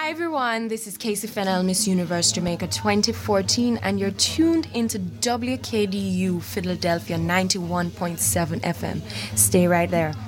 Hi everyone, this is Casey Fennell, Miss Universe Jamaica 2014, and you're tuned into WKDU Philadelphia 91.7 FM. Stay right there.